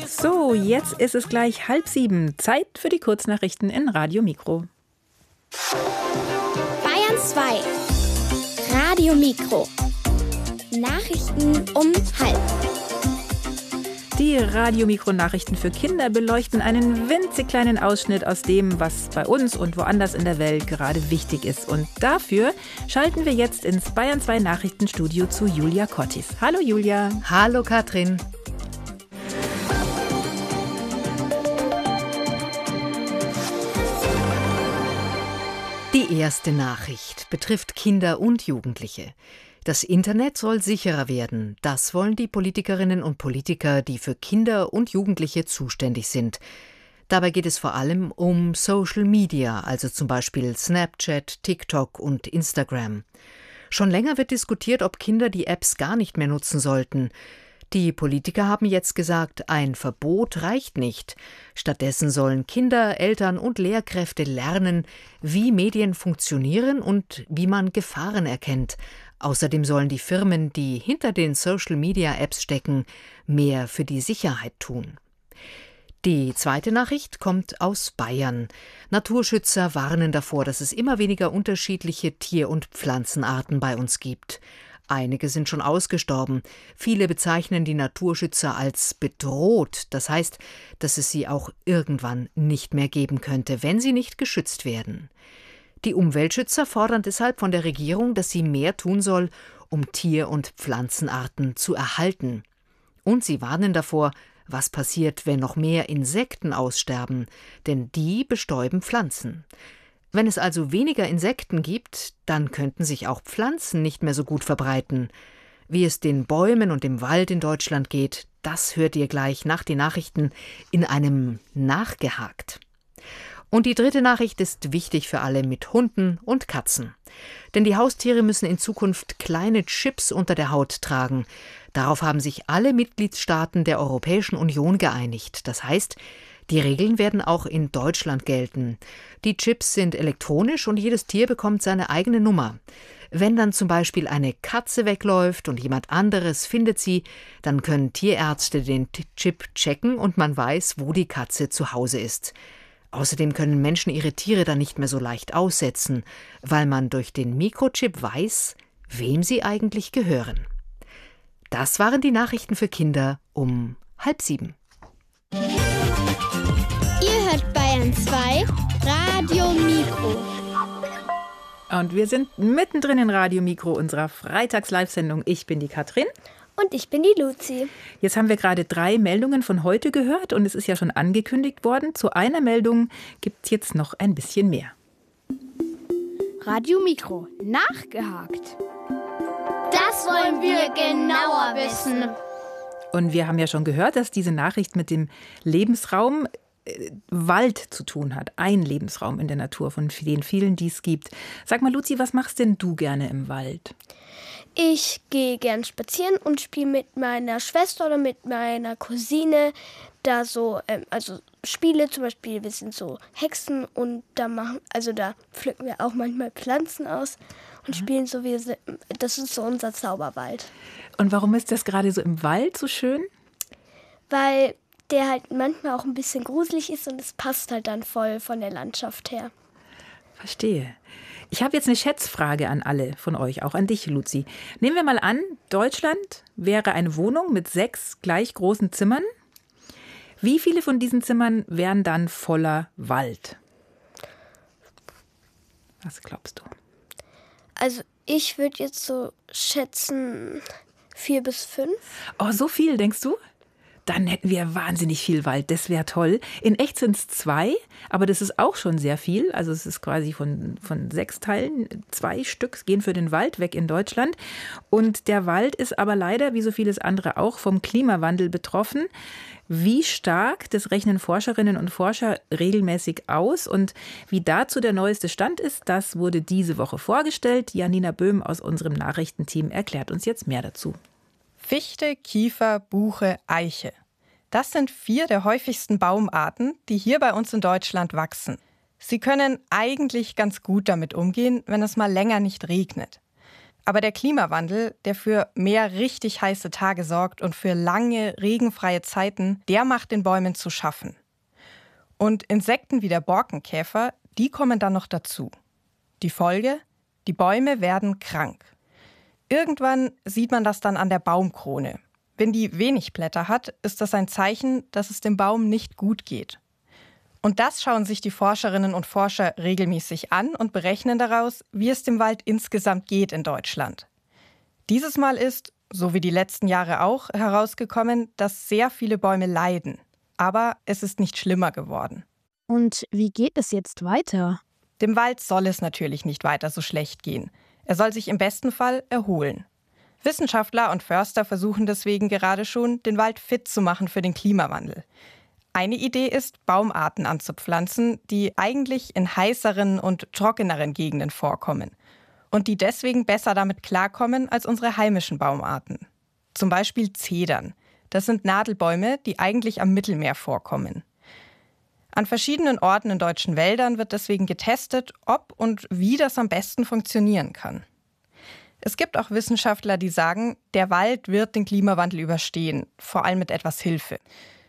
So, jetzt ist es gleich 6:30. Zeit für die Kurznachrichten in Radio Mikro. Bayern 2. Radio Mikro. Nachrichten um 12:30. Die Radio-Mikro-Nachrichten für Kinder beleuchten einen winzig kleinen Ausschnitt aus dem, was bei uns und woanders in der Welt gerade wichtig ist. Und dafür schalten wir jetzt ins Bayern 2 Nachrichtenstudio zu Julia Kottis. Hallo Julia. Hallo Katrin. Die erste Nachricht betrifft Kinder und Jugendliche. Das Internet soll sicherer werden. Das wollen die Politikerinnen und Politiker, die für Kinder und Jugendliche zuständig sind. Dabei geht es vor allem um Social Media, also zum Beispiel Snapchat, TikTok und Instagram. Schon länger wird diskutiert, ob Kinder die Apps gar nicht mehr nutzen sollten. Die Politiker haben jetzt gesagt, ein Verbot reicht nicht. Stattdessen sollen Kinder, Eltern und Lehrkräfte lernen, wie Medien funktionieren und wie man Gefahren erkennt. Außerdem sollen die Firmen, die hinter den Social-Media-Apps stecken, mehr für die Sicherheit tun. Die zweite Nachricht kommt aus Bayern. Naturschützer warnen davor, dass es immer weniger unterschiedliche Tier- und Pflanzenarten bei uns gibt. Einige sind schon ausgestorben. Viele bezeichnen die Naturschützer als bedroht. Das heißt, dass es sie auch irgendwann nicht mehr geben könnte, wenn sie nicht geschützt werden. Die Umweltschützer fordern deshalb von der Regierung, dass sie mehr tun soll, um Tier- und Pflanzenarten zu erhalten. Und sie warnen davor, was passiert, wenn noch mehr Insekten aussterben, denn die bestäuben Pflanzen. Wenn es also weniger Insekten gibt, dann könnten sich auch Pflanzen nicht mehr so gut verbreiten. Wie es den Bäumen und dem Wald in Deutschland geht, das hört ihr gleich nach den Nachrichten in einem Nachgehakt. Und die dritte Nachricht ist wichtig für alle mit Hunden und Katzen. Denn die Haustiere müssen in Zukunft kleine Chips unter der Haut tragen. Darauf haben sich alle Mitgliedstaaten der Europäischen Union geeinigt. Das heißt, die Regeln werden auch in Deutschland gelten. Die Chips sind elektronisch und jedes Tier bekommt seine eigene Nummer. Wenn dann zum Beispiel eine Katze wegläuft und jemand anderes findet sie, dann können Tierärzte den Chip checken und man weiß, wo die Katze zu Hause ist. Außerdem können Menschen ihre Tiere dann nicht mehr so leicht aussetzen, weil man durch den Mikrochip weiß, wem sie eigentlich gehören. Das waren die Nachrichten für Kinder um 6:30. Ihr hört Bayern 2 Radio Mikro. Und wir sind mittendrin in Radio Mikro, unserer Freitags-Live-Sendung. Ich bin die Katrin. Und ich bin die Luzi. Jetzt haben wir gerade 3 Meldungen von heute gehört und es ist ja schon angekündigt worden. Zu einer Meldung gibt es jetzt noch ein bisschen mehr. Radio Mikro, nachgehakt. Das wollen wir genauer wissen. Und wir haben ja schon gehört, dass diese Nachricht mit dem Lebensraum Wald zu tun hat. Ein Lebensraum in der Natur von den vielen, die es gibt. Sag mal, Luzi, was machst denn du gerne im Wald? Ich gehe gern spazieren und spiele mit meiner Schwester oder mit meiner Cousine da so, also Spiele zum Beispiel, wir sind so Hexen und da pflücken wir auch manchmal Pflanzen aus und spielen so, das ist so unser Zauberwald. Und warum ist das gerade so im Wald so schön? Weil der halt manchmal auch ein bisschen gruselig ist und es passt halt dann voll von der Landschaft her. Verstehe. Ich habe jetzt eine Schätzfrage an alle von euch, auch an dich, Luzi. Nehmen wir mal an, Deutschland wäre eine Wohnung mit 6 gleich großen Zimmern. Wie viele von diesen Zimmern wären dann voller Wald? Was glaubst du? Also ich würde jetzt so schätzen 4 bis 5. Oh, so viel, denkst du? Dann hätten wir wahnsinnig viel Wald. Das wäre toll. In echt sind es 2, aber das ist auch schon sehr viel. Also es ist quasi von 6 Teilen 2 Stück gehen für den Wald weg in Deutschland. Und der Wald ist aber leider, wie so vieles andere auch, vom Klimawandel betroffen. Wie stark, das rechnen Forscherinnen und Forscher regelmäßig aus. Und wie dazu der neueste Stand ist, das wurde diese Woche vorgestellt. Janina Böhm aus unserem Nachrichtenteam erklärt uns jetzt mehr dazu. Fichte, Kiefer, Buche, Eiche. Das sind 4 der häufigsten Baumarten, die hier bei uns in Deutschland wachsen. Sie können eigentlich ganz gut damit umgehen, wenn es mal länger nicht regnet. Aber der Klimawandel, der für mehr richtig heiße Tage sorgt und für lange regenfreie Zeiten, der macht den Bäumen zu schaffen. Und Insekten wie der Borkenkäfer, die kommen dann noch dazu. Die Folge? Die Bäume werden krank. Irgendwann sieht man das dann an der Baumkrone. Wenn die wenig Blätter hat, ist das ein Zeichen, dass es dem Baum nicht gut geht. Und das schauen sich die Forscherinnen und Forscher regelmäßig an und berechnen daraus, wie es dem Wald insgesamt geht in Deutschland. Dieses Mal ist, so wie die letzten Jahre auch, herausgekommen, dass sehr viele Bäume leiden. Aber es ist nicht schlimmer geworden. Und wie geht es jetzt weiter? Dem Wald soll es natürlich nicht weiter so schlecht gehen. Er soll sich im besten Fall erholen. Wissenschaftler und Förster versuchen deswegen gerade schon, den Wald fit zu machen für den Klimawandel. Eine Idee ist, Baumarten anzupflanzen, die eigentlich in heißeren und trockeneren Gegenden vorkommen und die deswegen besser damit klarkommen als unsere heimischen Baumarten. Zum Beispiel Zedern. Das sind Nadelbäume, die eigentlich am Mittelmeer vorkommen. An verschiedenen Orten in deutschen Wäldern wird deswegen getestet, ob und wie das am besten funktionieren kann. Es gibt auch Wissenschaftler, die sagen, der Wald wird den Klimawandel überstehen, vor allem mit etwas Hilfe.